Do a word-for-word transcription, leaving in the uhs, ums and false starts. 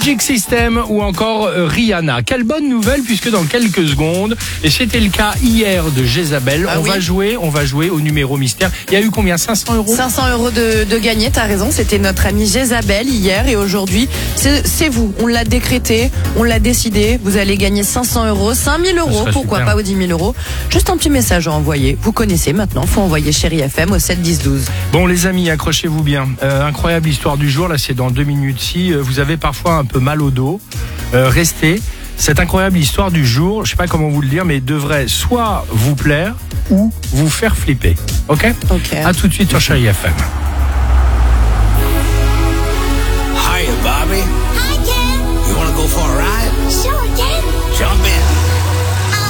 Magic System ou encore Rihanna. Quelle bonne nouvelle puisque dans quelques secondes, et c'était le cas hier de Jezabel, ah on oui. va jouer, on va jouer au numéro mystère. Il y a eu combien? cinq cents euros cinq cents euros de, de gagné, t'as raison. C'était notre amie Jezabel hier et aujourd'hui, c'est, c'est vous. On l'a décrété, on l'a décidé. Vous allez gagner cinq cents euros, cinq mille euros, pourquoi super. pas, ou dix mille euros. Juste un petit message à envoyer. Vous connaissez maintenant, faut envoyer Chérie F M au sept dix douze. Bon les amis, accrochez-vous bien. Euh, incroyable histoire du jour, là c'est dans deux minutes. Si euh, vous avez parfois un peu mal au dos, euh, restez. Cette incroyable histoire du jour, je sais pas comment vous le dire, mais devrait soit vous plaire ou vous faire flipper. Ok? Ok. À tout de suite sur Chérie F M. Hiya, Bobby. Hi, Ken. You wanna go for a ride?